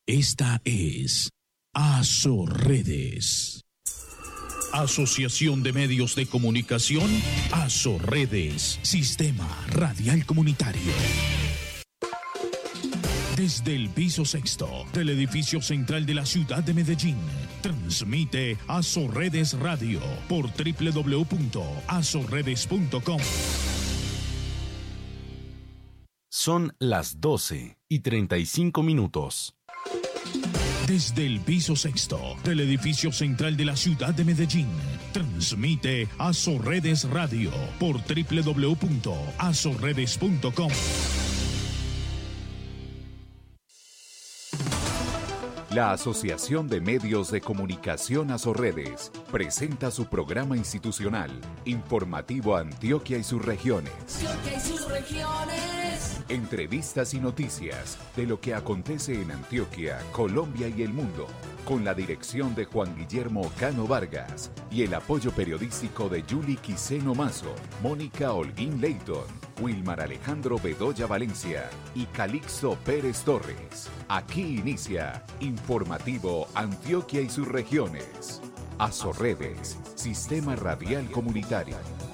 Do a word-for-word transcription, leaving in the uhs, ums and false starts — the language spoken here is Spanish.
Esta es Azorredes. Asociación de Medios de Comunicación, Azorredes, Sistema Radial Comunitario. Desde el piso sexto del edificio central de la ciudad de Medellín, transmite Azorredes Radio por doble u doble u doble u punto azorredes punto com. Son las doce y treinta y cinco minutos. Desde el piso sexto del edificio central de la ciudad de Medellín, transmite Azorredes Radio por doble u doble u doble u punto azorredes punto com. La Asociación de Medios de Comunicación Azorredes presenta su programa institucional informativo Antioquia y sus regiones. Antioquia y sus regiones. Entrevistas y noticias de lo que acontece en Antioquia, Colombia y el mundo, con la dirección de Juan Guillermo Cano Vargas y el apoyo periodístico de Yuli Quiseno Mazo, Mónica Holguín Leighton, Wilmar Alejandro Bedoya Valencia y Calixto Pérez Torres. Aquí inicia Informativo Antioquia y sus regiones. Azorredes, Sistema Radial Comunitario.